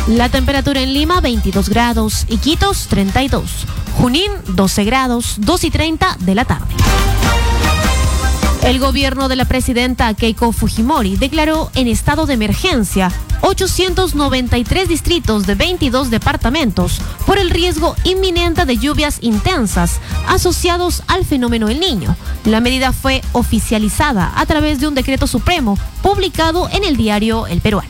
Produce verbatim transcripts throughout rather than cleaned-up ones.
La temperatura en Lima, veintidós grados, Iquitos, treinta y dos, Junín, doce grados, dos y treinta de la tarde. El gobierno de la presidenta Keiko Fujimori declaró en estado de emergencia ochocientos noventa y tres distritos de veintidós departamentos por el riesgo inminente de lluvias intensas asociados al fenómeno El Niño. La medida fue oficializada a través de un decreto supremo publicado en el diario El Peruano.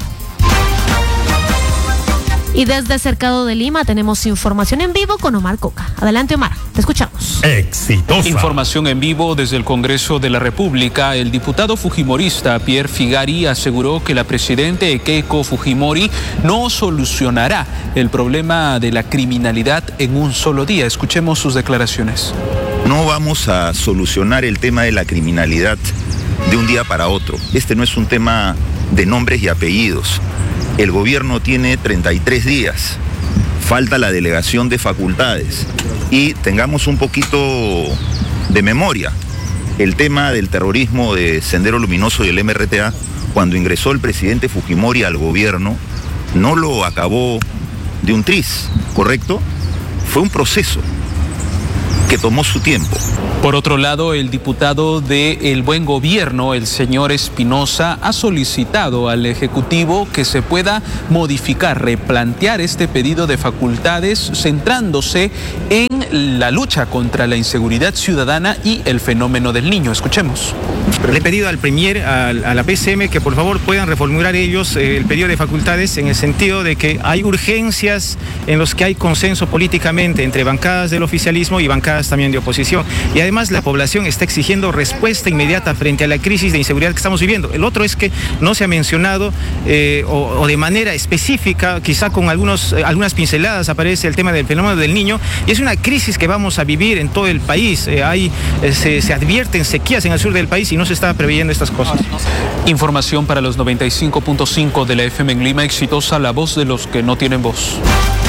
Y desde el Cercado de Lima tenemos información en vivo con Omar Coca. Adelante, Omar, te escuchamos. Exitosa. Información en vivo desde el Congreso de la República. El diputado fujimorista Pierre Figari aseguró que la presidenta Keiko Fujimori no solucionará el problema de la criminalidad en un solo día. Escuchemos sus declaraciones. No vamos a solucionar el tema de la criminalidad de un día para otro. Este no es un tema de nombres y apellidos. El gobierno tiene treinta y tres días, falta la delegación de facultades y tengamos un poquito de memoria. El tema del terrorismo de Sendero Luminoso y el M R T A, cuando ingresó el presidente Fujimori al gobierno, no lo acabó de un tris, ¿correcto? Fue un proceso que tomó su tiempo. Por otro lado, el diputado de El Buen Gobierno, el señor Espinosa, ha solicitado al Ejecutivo que se pueda modificar, replantear este pedido de facultades centrándose en la lucha contra la inseguridad ciudadana y el fenómeno del Niño. Escuchemos. Le he pedido al Premier, a, a la P C M, que por favor puedan reformular ellos eh, el pedido de facultades en el sentido de que hay urgencias en los que hay consenso políticamente entre bancadas del oficialismo y bancadas también de oposición. Y además la población está exigiendo respuesta inmediata frente a la crisis de inseguridad que estamos viviendo. El otro es que no se ha mencionado eh, o, o de manera específica, quizá con algunos, eh, algunas pinceladas aparece el tema del fenómeno del Niño, y es una crisis que vamos a vivir en todo el país. Eh, hay, eh, se, se advierten sequías en el sur del país y no se está preveyendo estas cosas. Información para los noventa y cinco punto cinco de la F M en Lima. Exitosa, la voz de los que no tienen voz.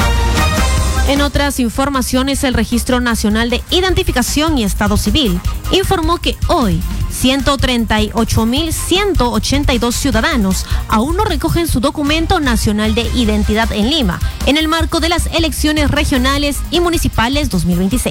En otras informaciones, el Registro Nacional de Identificación y Estado Civil informó que hoy ciento treinta y ocho mil ciento ochenta y dos ciudadanos aún no recogen su documento nacional de identidad en Lima, en el marco de las elecciones regionales y municipales dos mil veintiséis.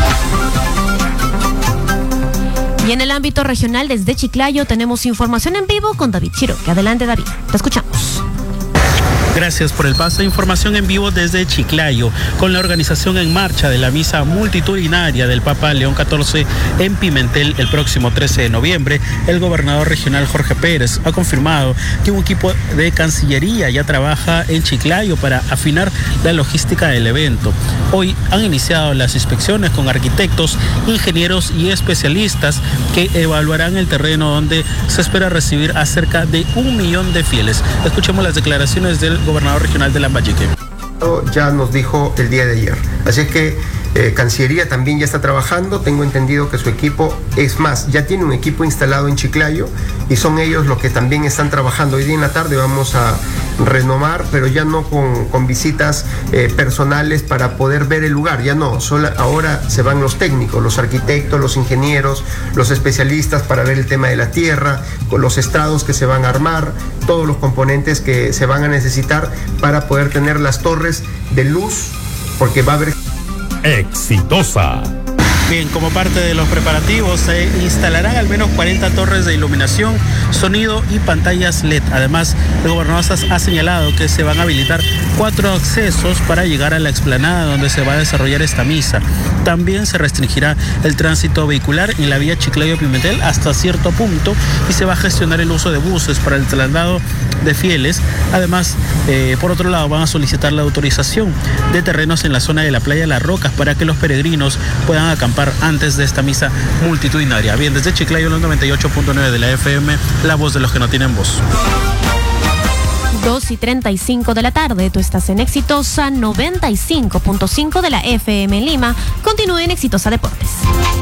Y en el ámbito regional, desde Chiclayo, tenemos información en vivo con David Chiroque. Adelante, David, te escuchamos. Gracias por el paso. Información en vivo desde Chiclayo, con la organización en marcha de la misa multitudinaria del Papa León catorce en Pimentel el próximo trece de noviembre. El gobernador regional Jorge Pérez ha confirmado que un equipo de Cancillería ya trabaja en Chiclayo para afinar la logística del evento. Hoy han iniciado las inspecciones con arquitectos, ingenieros y especialistas que evaluarán el terreno donde se espera recibir a cerca de un millón de fieles. Escuchemos las declaraciones del gobernador regional de Lambayeque. Ya nos dijo el día de ayer. Así es que eh, Cancillería también ya está trabajando. Tengo entendido que su equipo, es más, ya tiene un equipo instalado en Chiclayo y son ellos los que también están trabajando. Hoy día en la tarde vamos a renovar, pero ya no con, con visitas eh, personales para poder ver el lugar, ya no. Solo, ahora se van los técnicos, los arquitectos, los ingenieros, los especialistas para ver el tema de la tierra, con los estrados que se van a armar, todos los componentes que se van a necesitar para poder tener las torres de luz, porque va a haber... Exitosa. Bien, como parte de los preparativos se instalarán al menos cuarenta torres de iluminación, sonido y pantallas L E D. Además, el gobernador ha señalado que se van a habilitar cuatro accesos para llegar a la explanada donde se va a desarrollar esta misa. También se restringirá el tránsito vehicular en la vía Chiclayo-Pimentel hasta cierto punto y se va a gestionar el uso de buses para el traslado de fieles. Además, eh, por otro lado, van a solicitar la autorización de terrenos en la zona de la playa Las Rocas para que los peregrinos puedan acampar antes de esta misa multitudinaria. Bien, desde Chiclayo, los noventa y ocho punto nueve de la F M, la voz de los que no tienen voz. dos y treinta y cinco de la tarde, tú estás en Exitosa noventa y cinco punto cinco de la F M en Lima. Continúa en Exitosa Deportes.